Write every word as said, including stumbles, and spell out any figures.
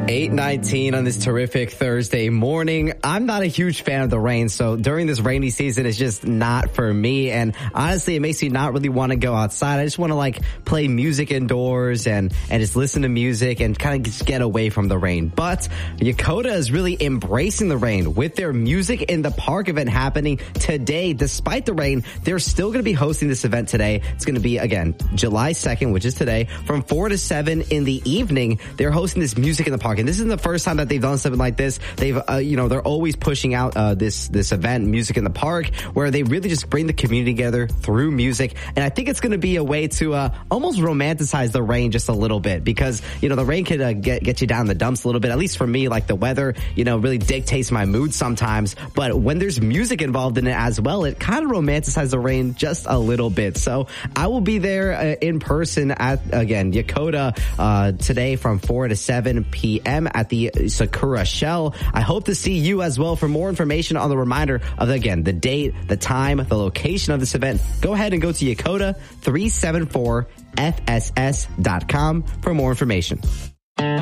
eight nineteen on this terrific Thursday morning. I'm not a huge fan of the rain, so during this rainy season, it's just not for me. And honestly, it makes me not really want to go outside. I just want to like play music indoors and, and just listen to music and kind of just get away from the rain. But Yakota is really embracing the rain with their Music in the Park event happening today. Despite the rain, they're still going to be hosting this event today. It's going to be, again, July second, which is today, from four to seven in the evening. They're hosting this Music in the Park. And this isn't the first time that they've done something like this. They've, uh, you know, they're always pushing out uh, this this event, Music in the Park, where they really just bring the community together through music. And I think it's going to be a way to uh, almost romanticize the rain just a little bit, because, you know, the rain could uh, get get you down in the dumps a little bit. At least for me, like the weather, you know, really dictates my mood sometimes. But when there's music involved in it as well, it kind of romanticizes the rain just a little bit. So I will be there uh, in person at, again, Yakota uh, today from four to seven p.m. at the Sakura Shell. I hope to see you as well. For more information on the reminder of, again, the date, the time, the location of this event, go ahead and go to Yakota three seven four F S S dot com for more information.